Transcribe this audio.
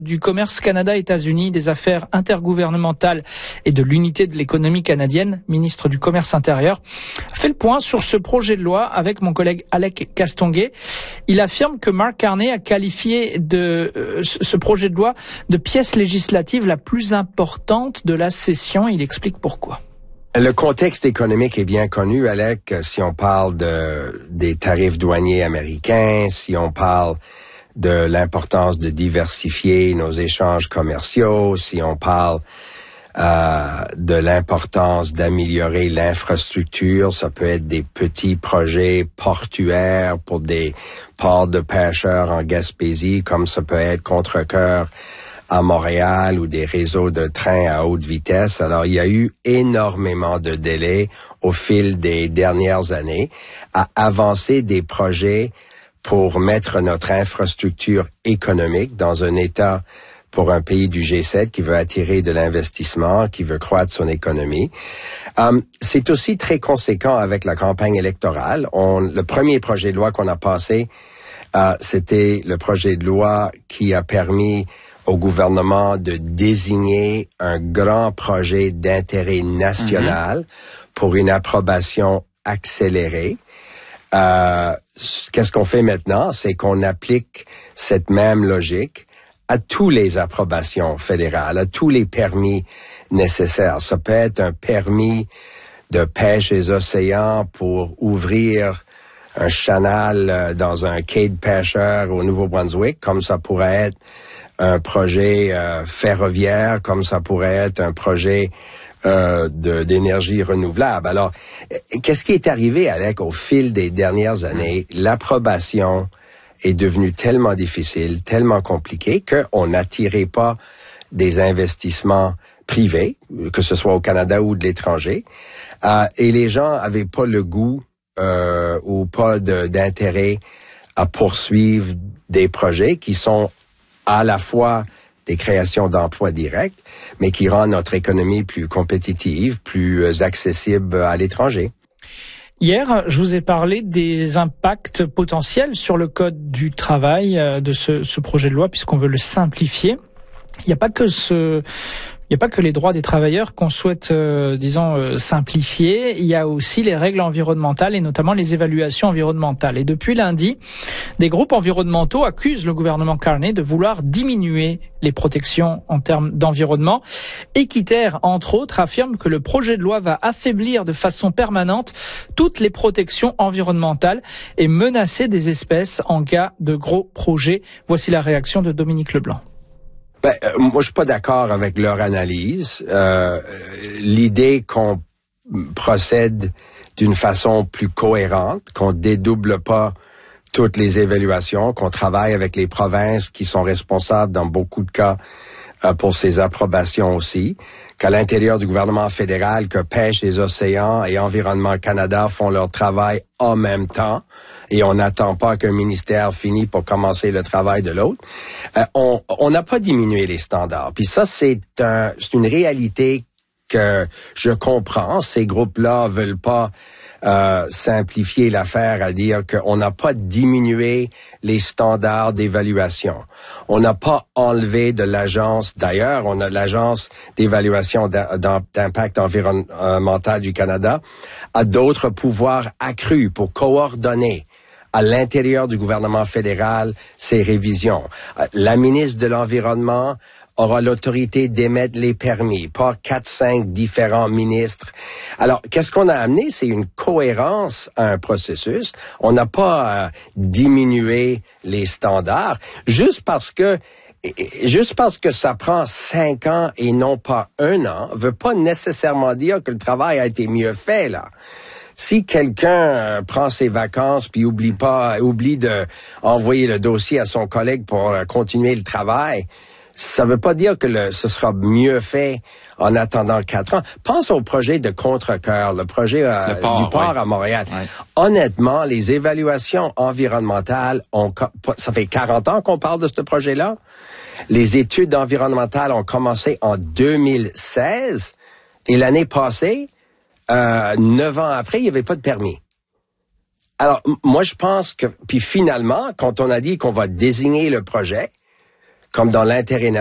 du commerce Canada-États-Unis, des affaires intergouvernementales et de l'unité de l'économie canadienne, ministre du Commerce intérieur, fait le point sur ce projet de loi avec mon collègue Alec Castonguay. Il affirme que Mark Carney a qualifié ce projet de loi de pièce législative la plus importante de la session. Il explique pourquoi. Le contexte économique est bien connu, Alec. Si on parle des tarifs douaniers américains, si on parle de l'importance de diversifier nos échanges commerciaux, si on parle de l'importance d'améliorer l'infrastructure, ça peut être des petits projets portuaires pour des ports de pêcheurs en Gaspésie, comme ça peut être Contrecœur à Montréal ou des réseaux de trains à haute vitesse. Alors, il y a eu énormément de délais au fil des dernières années à avancer des projets pour mettre notre infrastructure économique dans un état pour un pays du G7 qui veut attirer de l'investissement, qui veut croître son économie. C'est aussi très conséquent avec la campagne électorale. Le premier projet de loi qu'on a passé, c'était le projet de loi qui a permis au gouvernement de désigner un grand projet d'intérêt national pour une approbation accélérée. Qu'est-ce qu'on fait maintenant? C'est qu'on applique cette même logique à toutes les approbations fédérales, à tous les permis nécessaires. Ça peut être un permis de pêche des océans pour ouvrir un canal dans un quai de pêcheurs au Nouveau-Brunswick, comme ça pourrait être un projet ferroviaire, comme ça pourrait être un projet d'énergie renouvelable. Alors, qu'est-ce qui est arrivé, Alec, au fil des dernières années? L'approbation est devenue tellement difficile, tellement compliquée, qu'on n'attirait pas des investissements privés, que ce soit au Canada ou de l'étranger, et les gens avaient pas le goût ou pas d'intérêt à poursuivre des projets qui sont à la fois des créations d'emplois directs, mais qui rendent notre économie plus compétitive, plus accessible à l'étranger. Hier, je vous ai parlé des impacts potentiels sur le Code du travail de ce projet de loi, puisqu'on veut le simplifier. Il n'y a pas que les droits des travailleurs qu'on souhaite, simplifier. Il y a aussi les règles environnementales et notamment les évaluations environnementales. Et depuis lundi, des groupes environnementaux accusent le gouvernement Carney de vouloir diminuer les protections en termes d'environnement. Équiterre, entre autres, affirme que le projet de loi va affaiblir de façon permanente toutes les protections environnementales et menacer des espèces en cas de gros projets. Voici la réaction de Dominique Leblanc. Moi, je suis pas d'accord avec leur analyse. L'idée qu'on procède d'une façon plus cohérente, qu'on dédouble pas toutes les évaluations, qu'on travaille avec les provinces qui sont responsables dans beaucoup de cas pour ces approbations aussi, qu'à l'intérieur du gouvernement fédéral, que Pêche les océans et Environnement Canada font leur travail en même temps et on n'attend pas qu'un ministère finisse pour commencer le travail de l'autre. On n'a pas diminué les standards. Puis ça, c'est une réalité que je comprends. Ces groupes-là veulent pas simplifier l'affaire à dire qu'on n'a pas diminué les standards d'évaluation. On n'a pas enlevé de l'agence. D'ailleurs, on a l'agence d'évaluation d'impact environnemental du Canada a d'autres pouvoirs accrus pour coordonner à l'intérieur du gouvernement fédéral ces révisions. La ministre de l'Environnement aura l'autorité d'émettre les permis, pas 4-5 différents ministres. Alors, qu'est-ce qu'on a amené? C'est une cohérence à un processus. On n'a pas diminué les standards juste parce que ça prend 5 ans et non pas 1 an, veut pas nécessairement dire que le travail a été mieux fait, là. Si quelqu'un prend ses vacances puis oublie de envoyer le dossier à son collègue pour continuer le travail, ça veut pas dire que ce sera mieux fait en attendant 4 ans. Pense au projet de Contrecœur, le projet du port à Montréal. Ouais. Honnêtement, les évaluations environnementales, ça fait 40 ans qu'on parle de ce projet-là. Les études environnementales ont commencé en 2016 et l'année passée, 9 ans après, il n'y avait pas de permis. Alors, moi, je pense que, puis finalement, quand on a dit qu'on va désigner le projet, comme dans l'intérêt